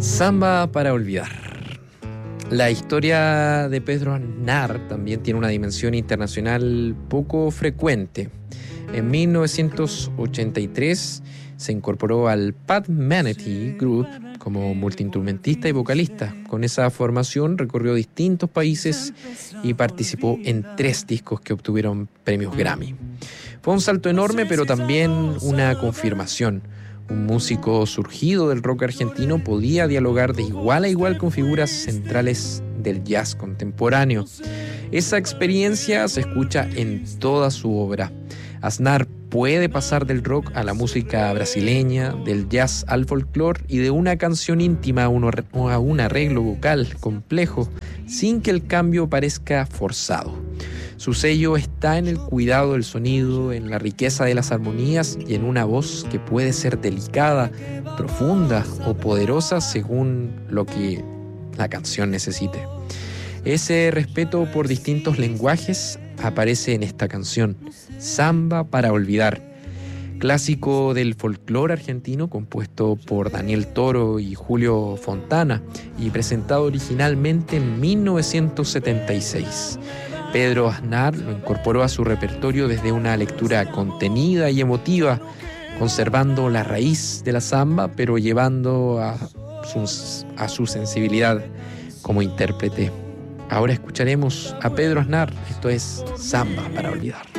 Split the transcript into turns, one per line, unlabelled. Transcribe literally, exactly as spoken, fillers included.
Samba para olvidar. La historia de Pedro Aznar también tiene una dimensión internacional poco frecuente. En mil novecientos ochenta y tres se incorporó al Pat Metheny Group como multiinstrumentista y vocalista. Con esa formación recorrió distintos países y participó en tres discos que obtuvieron premios Grammy. Fue un salto enorme, pero también una confirmación. Un músico surgido del rock argentino podía dialogar de igual a igual con figuras centrales del jazz contemporáneo. Esa experiencia se escucha en toda su obra. Aznar puede pasar del rock a la música brasileña, del jazz al folclore y de una canción íntima a un arreglo vocal complejo, sin que el cambio parezca forzado. Su sello está en el cuidado del sonido, en la riqueza de las armonías y en una voz que puede ser delicada, profunda o poderosa según lo que la canción necesite. Ese respeto por distintos lenguajes aparece en esta canción, Samba para olvidar, clásico del folclore argentino compuesto por Daniel Toro y Julio Fontana y presentado originalmente en mil novecientos setenta y seis. Pedro Aznar lo incorporó a su repertorio desde una lectura contenida y emotiva, conservando la raíz de la samba, pero llevando a su, a su sensibilidad como intérprete. Ahora escucharemos a Pedro Aznar, esto es Samba para olvidar.